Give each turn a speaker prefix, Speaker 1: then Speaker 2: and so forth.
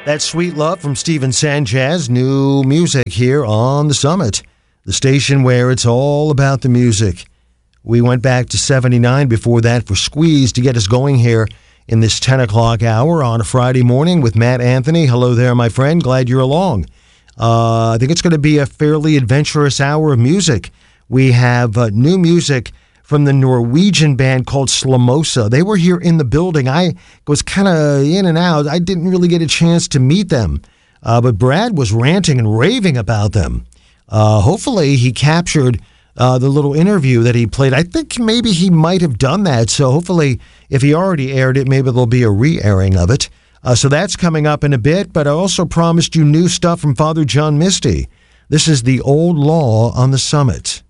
Speaker 1: That's Sweet Love from Steven Sanchez. New music here on The Summit, the station where it's all about the music. We went back to 79 before that for Squeeze to get us going here in this 10 o'clock hour on a Friday morning with Matt Anthony. Hello there, my friend. Glad you're along. I think it's going to be a fairly adventurous hour of music. We have new music from the Norwegian band called Slamosa. They were here in the building. I was kind of in and out. I didn't really get a chance to meet them. But Brad was ranting and raving about them. Hopefully he captured the little interview that he played. I think maybe he might have done that. So hopefully if he already aired it, maybe there'll be a re-airing of it. So that's coming up in a bit. But I also promised you new stuff from Father John Misty. This is The Old Law on the Summit.